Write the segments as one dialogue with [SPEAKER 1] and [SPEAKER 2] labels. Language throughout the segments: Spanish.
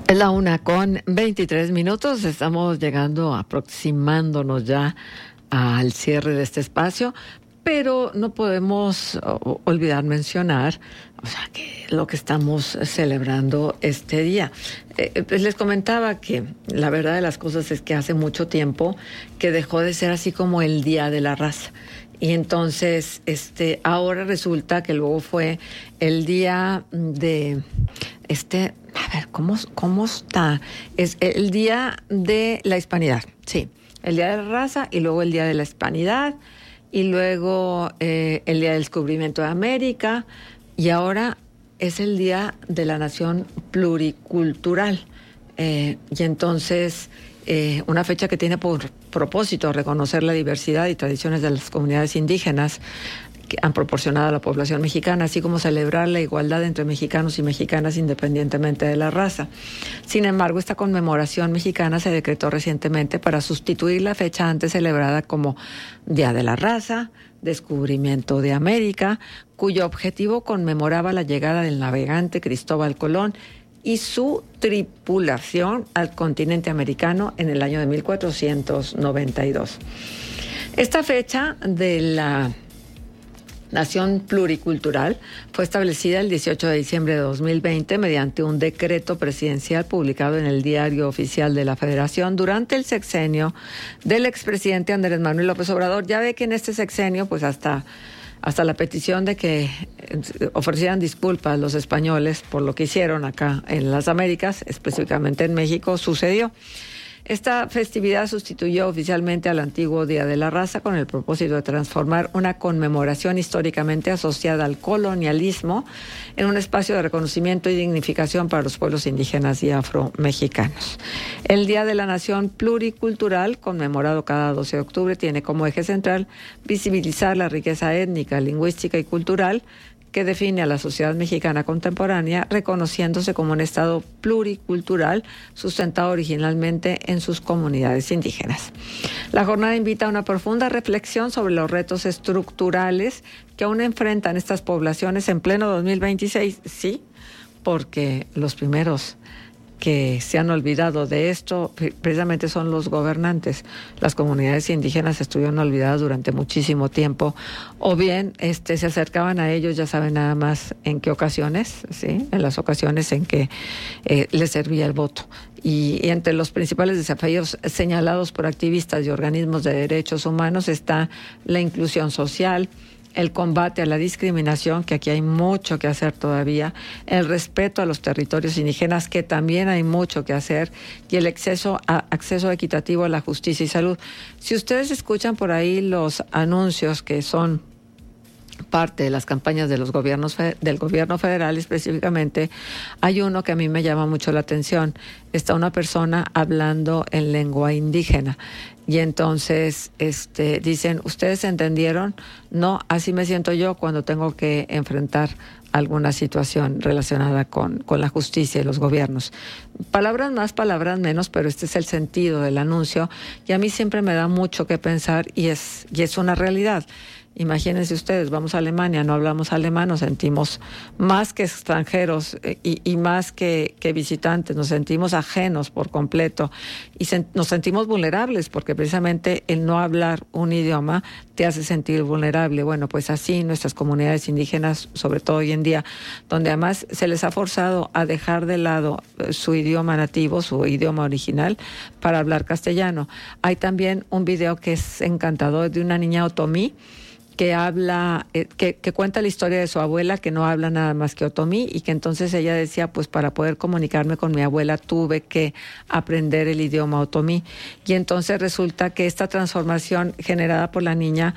[SPEAKER 1] Es la 1:23. Estamos aproximándonos ya al cierre de este espacio, pero no podemos olvidar mencionar, que lo que estamos celebrando este día. Pues les comentaba que la verdad de las cosas es que hace mucho tiempo que dejó de ser así como el Día de la Raza. Y entonces, ahora resulta que luego fue el día de, a ver, ¿cómo está? Es el día de la Hispanidad, sí. El día de la raza y luego el día de la Hispanidad y luego el día del descubrimiento de América y ahora es el día de la nación pluricultural. Y entonces, una fecha que tiene por propósito reconocer la diversidad y tradiciones de las comunidades indígenas que han proporcionado a la población mexicana, así como celebrar la igualdad entre mexicanos y mexicanas independientemente de la raza. Sin embargo, esta conmemoración mexicana se decretó recientemente para sustituir la fecha antes celebrada como Día de la Raza, Descubrimiento de América, cuyo objetivo conmemoraba la llegada del navegante Cristóbal Colón y su tripulación al continente americano en el año de 1492. Esta fecha de la Nación Pluricultural fue establecida el 18 de diciembre de 2020 mediante un decreto presidencial publicado en el Diario Oficial de la Federación durante el sexenio del expresidente Andrés Manuel López Obrador. Ya ve que en este sexenio, pues hasta la petición de que ofrecieran disculpas los españoles por lo que hicieron acá en las Américas, específicamente en México, sucedió. Esta festividad sustituyó oficialmente al antiguo Día de la Raza con el propósito de transformar una conmemoración históricamente asociada al colonialismo en un espacio de reconocimiento y dignificación para los pueblos indígenas y afromexicanos. El Día de la Nación Pluricultural, conmemorado cada 12 de octubre, tiene como eje central visibilizar la riqueza étnica, lingüística y cultural que define a la sociedad mexicana contemporánea, reconociéndose como un Estado pluricultural sustentado originalmente en sus comunidades indígenas. La jornada invita a una profunda reflexión sobre los retos estructurales que aún enfrentan estas poblaciones en pleno 2026, sí, porque los primeros que se han olvidado de esto precisamente son los gobernantes. Las comunidades indígenas estuvieron olvidadas durante muchísimo tiempo, o bien se acercaban a ellos, ya saben nada más en qué ocasiones, ¿sí? En las ocasiones en que les servía el voto. Y entre los principales desafíos señalados por activistas y organismos de derechos humanos está la inclusión social, el combate a la discriminación, que aquí hay mucho que hacer todavía, el respeto a los territorios indígenas, que también hay mucho que hacer, y el acceso equitativo a la justicia y salud. Si ustedes escuchan por ahí los anuncios que son parte de las campañas de los gobiernos del gobierno federal específicamente, hay uno que a mí me llama mucho la atención. Está una persona hablando en lengua indígena y entonces dicen, ¿ustedes entendieron? No, así me siento yo cuando tengo que enfrentar alguna situación relacionada con la justicia y los gobiernos. Palabras más, palabras menos, pero este es el sentido del anuncio y a mí siempre me da mucho que pensar y es una realidad. Imagínense ustedes, vamos a Alemania, no hablamos alemán, nos sentimos más que extranjeros y más que visitantes, nos sentimos ajenos por completo y nos sentimos vulnerables porque precisamente el no hablar un idioma te hace sentir vulnerable. Bueno, pues así nuestras comunidades indígenas, sobre todo hoy en día, donde además se les ha forzado a dejar de lado su idioma nativo, su idioma original, para hablar castellano. Hay también un video que es encantador de una niña otomí, que habla, que cuenta la historia de su abuela, que no habla nada más que otomí, y que entonces ella decía, pues para poder comunicarme con mi abuela tuve que aprender el idioma otomí. Y entonces resulta que esta transformación generada por la niña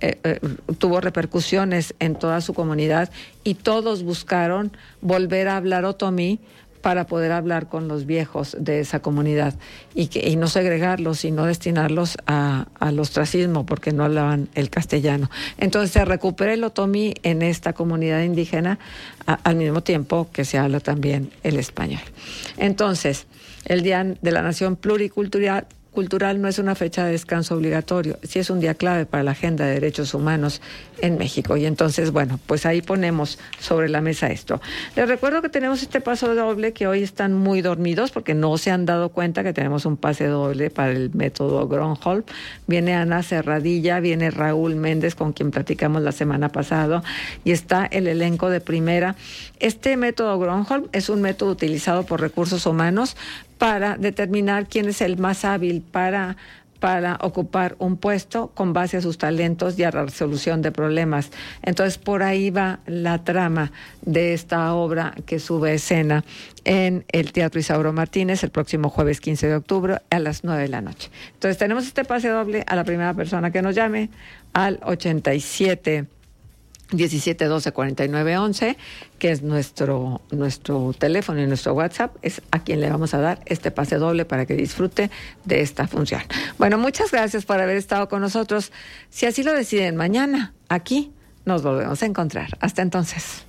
[SPEAKER 1] tuvo repercusiones en toda su comunidad y todos buscaron volver a hablar otomí para poder hablar con los viejos de esa comunidad y no segregarlos y no destinarlos al ostracismo porque no hablaban el castellano. Entonces se recupera el otomí en esta comunidad indígena al mismo tiempo que se habla también el español. Entonces, el Día de la Nación Pluricultural cultural no es una fecha de descanso obligatorio, sí es un día clave para la agenda de derechos humanos en México. Y entonces, bueno, pues ahí ponemos sobre la mesa esto. Les recuerdo que tenemos este paso doble, que hoy están muy dormidos porque no se han dado cuenta que tenemos un pase doble para el método Gronholm. Viene Ana Serradilla, viene Raúl Méndez, con quien platicamos la semana pasada, y está el elenco de primera. Este método Gronholm es un método utilizado por recursos humanos para determinar quién es el más hábil para ocupar un puesto con base a sus talentos y a la resolución de problemas. Entonces, por ahí va la trama de esta obra que sube a escena en el Teatro Isauro Martínez el próximo jueves 15 de octubre a las 9 de la noche. Entonces, tenemos este pase doble a la primera persona que nos llame al 87 17 12 49 11, que es nuestro teléfono y nuestro WhatsApp, es a quien le vamos a dar este pase doble para que disfrute de esta función. Bueno, muchas gracias por haber estado con nosotros. Si así lo deciden, mañana aquí nos volvemos a encontrar. Hasta entonces.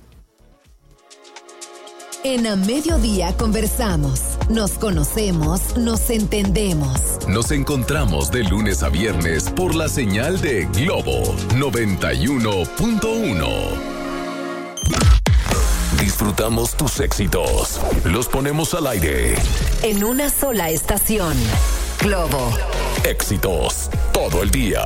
[SPEAKER 2] En A Mediodía conversamos, nos conocemos, nos entendemos.
[SPEAKER 3] Nos encontramos de lunes a viernes por la señal de Globo 91.1. Disfrutamos tus éxitos, los ponemos al aire.
[SPEAKER 2] En una sola estación, Globo.
[SPEAKER 3] Éxitos todo el día.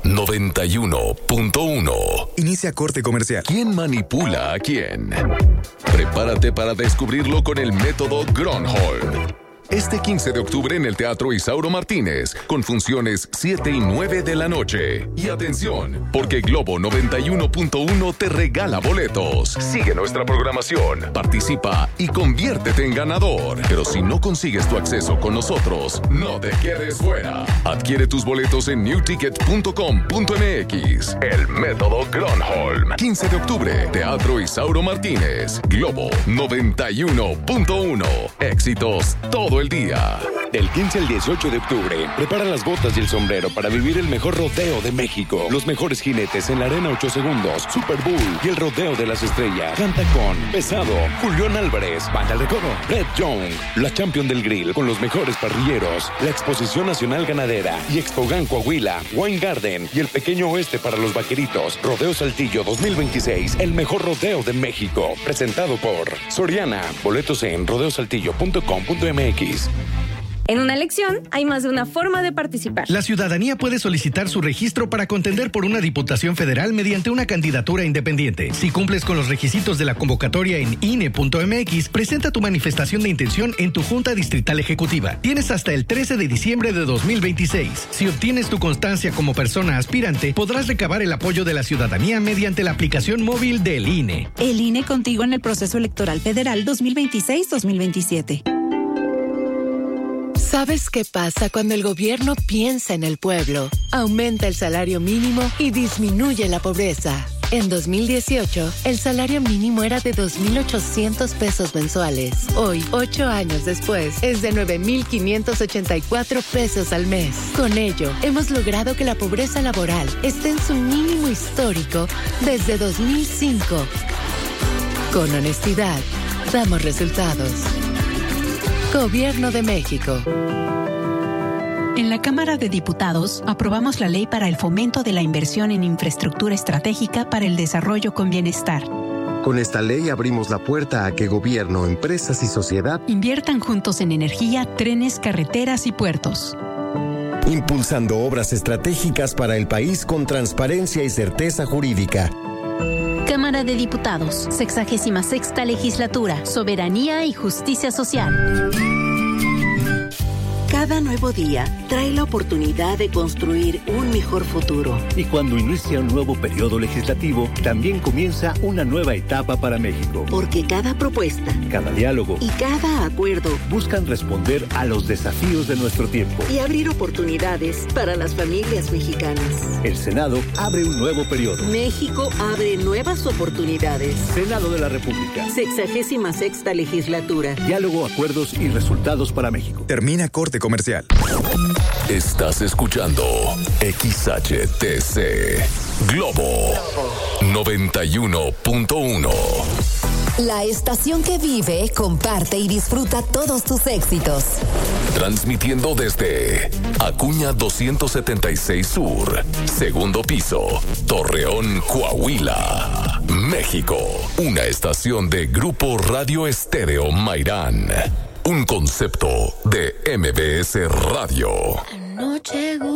[SPEAKER 3] 91.1.
[SPEAKER 4] Inicia corte comercial.
[SPEAKER 3] ¿Quién manipula a quién? Prepárate para descubrirlo con el método Gronholm. Este 15 de octubre en el Teatro Isauro Martínez, con funciones 7 y 9 de la noche. Y atención, porque Globo 91.1 te regala boletos. Sigue nuestra programación, participa y conviértete en ganador. Pero si no consigues tu acceso con nosotros, no te quedes fuera. Adquiere tus boletos en newticket.com.mx. El método Gronholm. 15 de octubre, Teatro Isauro Martínez. Globo 91.1. Éxitos todo el día.
[SPEAKER 5] Del 15 al 18 de octubre, prepara las botas y el sombrero para vivir el mejor rodeo de México. Los mejores jinetes en la Arena 8 Segundos, Super Bowl y el Rodeo de las Estrellas. Canta con Pesado, Julián Álvarez, Banda El Recodo, Red Young, la Champion del Grill con los mejores parrilleros, la Exposición Nacional Ganadera y Expogan Coahuila, Wine Garden y el Pequeño Oeste para los Vaqueritos. Rodeo Saltillo 2026, el mejor rodeo de México. Presentado por Soriana. Boletos en rodeosaltillo.com.mx.
[SPEAKER 6] En una elección hay más de una forma de participar.
[SPEAKER 7] La ciudadanía puede solicitar su registro para contender por una diputación federal mediante una candidatura independiente. Si cumples con los requisitos de la convocatoria en INE.mx, presenta tu manifestación de intención en tu Junta Distrital Ejecutiva. Tienes hasta el 13 de diciembre de 2026. Si obtienes tu constancia como persona aspirante, podrás recabar el apoyo de la ciudadanía mediante la aplicación móvil del INE.
[SPEAKER 8] El INE contigo en el proceso electoral federal 2026-2027.
[SPEAKER 9] ¿Sabes qué pasa cuando el gobierno piensa en el pueblo? Aumenta el salario mínimo y disminuye la pobreza. En 2018, el salario mínimo era de 2,800 pesos mensuales. Hoy, 8 años después, es de 9,584 pesos al mes. Con ello, hemos logrado que la pobreza laboral esté en su mínimo histórico desde 2005. Con honestidad, damos resultados. Gobierno de México.
[SPEAKER 8] En la Cámara de Diputados aprobamos la ley para el fomento de la inversión en infraestructura estratégica para el desarrollo con bienestar.
[SPEAKER 10] Con esta ley abrimos la puerta a que gobierno, empresas y sociedad
[SPEAKER 8] inviertan juntos en energía, trenes, carreteras y puertos.
[SPEAKER 11] Impulsando obras estratégicas para el país con transparencia y certeza jurídica.
[SPEAKER 12] Cámara de Diputados, 66ª Legislatura, Soberanía y Justicia Social.
[SPEAKER 13] Cada nuevo día trae la oportunidad de construir un mejor futuro.
[SPEAKER 14] Y cuando inicia un nuevo periodo legislativo, también comienza una nueva etapa para México.
[SPEAKER 13] Porque cada propuesta,
[SPEAKER 14] cada diálogo
[SPEAKER 13] y cada acuerdo
[SPEAKER 14] buscan responder a los desafíos de nuestro tiempo
[SPEAKER 13] y abrir oportunidades para las familias mexicanas.
[SPEAKER 14] El Senado abre un nuevo periodo.
[SPEAKER 13] México abre nuevas oportunidades.
[SPEAKER 14] Senado de la República.
[SPEAKER 13] 66ª Legislatura.
[SPEAKER 14] Diálogo, acuerdos y resultados para México.
[SPEAKER 4] Termina corte comercial.
[SPEAKER 3] Estás escuchando XHTC Globo 91.1.
[SPEAKER 2] La estación que vive, comparte y disfruta todos tus éxitos.
[SPEAKER 3] Transmitiendo desde Acuña 276 Sur, segundo piso, Torreón, Coahuila, México. Una estación de Grupo Radio Estéreo Mairán. Un concepto de MBS Radio.
[SPEAKER 15] Anoche